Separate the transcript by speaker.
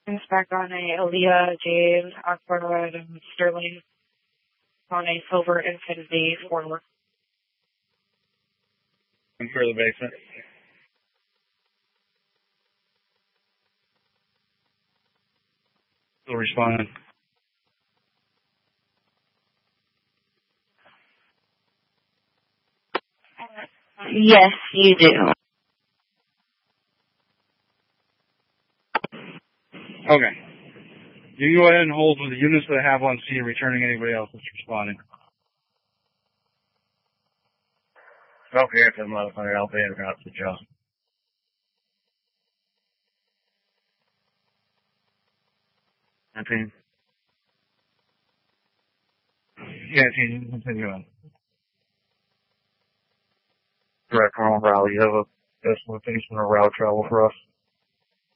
Speaker 1: It's back on a Aaliyah, Jade, Aquared, and Sterling on a Silver Infinity 4.
Speaker 2: I'm for the basement. Still responding.
Speaker 1: Yes, you do.
Speaker 2: Okay. You can go ahead and hold with the units that I have on scene, returning anybody else that's responding. Okay, if I'm motherfucker, I'll pay it out to the job. Team. Yeah, team, continue on. Direct Colonel Rowley, you have a estimation of route travel for us?